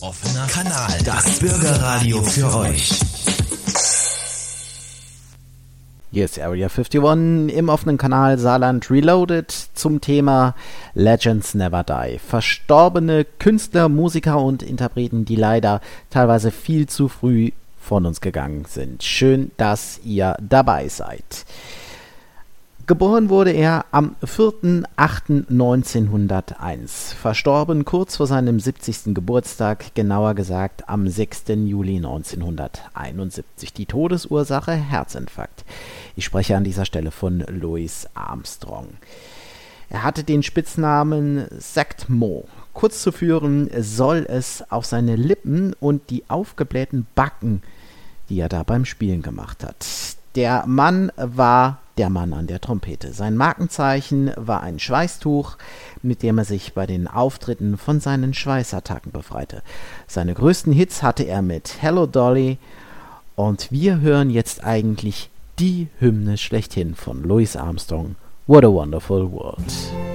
Offener Kanal, das Bürgerradio für euch. Hier ist Area 51 im offenen Kanal Saarland Reloaded zum Thema Legends Never Die. Verstorbene Künstler, Musiker und Interpreten, die leider teilweise viel zu früh von uns gegangen sind. Schön, dass ihr dabei seid. Geboren wurde er am 4.8.1901, verstorben kurz vor seinem 70. Geburtstag, genauer gesagt am 6. Juli 1971. Die Todesursache Herzinfarkt. Ich spreche an dieser Stelle von Louis Armstrong. Er hatte den Spitznamen Sackmo. Kurz zu führen soll es auf seine Lippen und die aufgeblähten Backen, die er da beim Spielen gemacht hat. Der Mann war der Mann an der Trompete. Sein Markenzeichen war ein Schweißtuch, mit dem er sich bei den Auftritten von seinen Schweißattacken befreite. Seine größten Hits hatte er mit Hello Dolly und wir hören jetzt eigentlich die Hymne schlechthin von Louis Armstrong, What a Wonderful World.